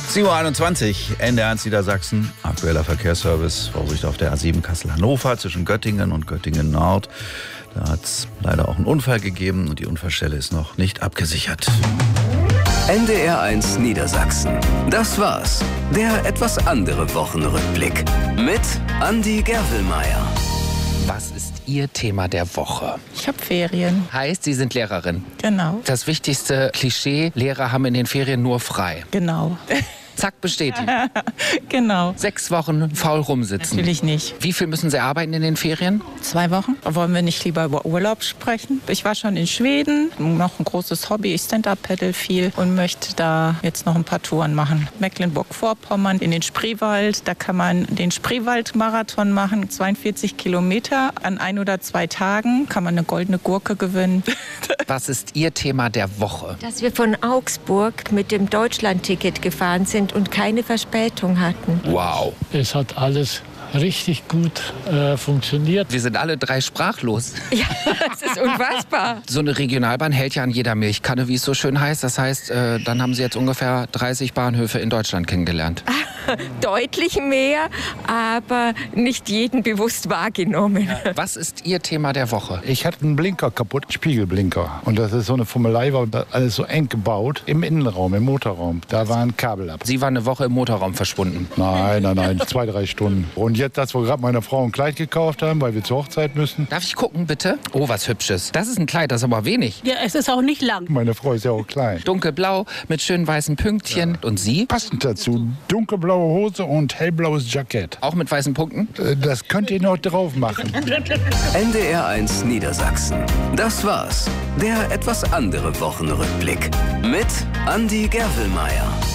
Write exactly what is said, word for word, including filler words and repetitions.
sieben Uhr einundzwanzig, N D R eins Niedersachsen, aktueller Verkehrsservice, Vorsicht auf der A sieben Kassel-Hannover zwischen Göttingen und Göttingen-Nord. Da hat es leider auch einen Unfall gegeben und die Unfallstelle ist noch nicht abgesichert. N D R eins Niedersachsen. Das war's. Der etwas andere Wochenrückblick mit Andi Gerwelmeier. Was ist Ihr Thema der Woche? Ich habe Ferien. Heißt, Sie sind Lehrerin. Genau. Das wichtigste Klischee, Lehrer haben in den Ferien nur frei. Genau. Zack, bestätigt. Genau. Sechs Wochen faul rumsitzen. Natürlich nicht. Wie viel müssen Sie arbeiten in den Ferien? Zwei Wochen. Wollen wir nicht lieber über Urlaub sprechen? Ich war schon in Schweden, noch ein großes Hobby. Ich Stand-Up-Paddle viel und möchte da jetzt noch ein paar Touren machen. Mecklenburg-Vorpommern, in den Spreewald. Da kann man den Spreewald-Marathon machen. zweiundvierzig Kilometer an ein oder zwei Tagen. Kann man eine goldene Gurke gewinnen. Was ist Ihr Thema der Woche? Dass wir von Augsburg mit dem Deutschland-Ticket gefahren sind und keine Verspätung hatten. Wow. Es hat alles richtig gut äh, funktioniert. Wir sind alle drei sprachlos. Ja, das ist unfassbar. So eine Regionalbahn hält ja an jeder Milchkanne, wie es so schön heißt. Das heißt, äh, dann haben Sie jetzt ungefähr dreißig Bahnhöfe in Deutschland kennengelernt. Deutlich mehr, aber nicht jeden bewusst wahrgenommen. Was ist Ihr Thema der Woche? Ich hatte einen Blinker kaputt, Spiegelblinker. Und das ist so eine Formelei, war alles so eng gebaut. Im Innenraum, im Motorraum. Da war ein Kabel ab. Sie waren eine Woche im Motorraum verschwunden. Nein, nein, nein, zwei, drei Stunden. Und jetzt, dass wir gerade meiner Frau ein Kleid gekauft haben, weil wir zur Hochzeit müssen. Darf ich gucken, bitte? Oh, was Hübsches. Das ist ein Kleid, das ist aber wenig. Ja, es ist auch nicht lang. Meine Frau ist ja auch klein. Dunkelblau mit schönen weißen Pünktchen. Ja. Und Sie? Passend dazu, dunkelblaue Hose und hellblaues Jackett. Auch mit weißen Punkten? Das könnt ihr noch drauf machen. N D R eins Niedersachsen. Das war's. Der etwas andere Wochenrückblick mit Andi Gerwelmeier.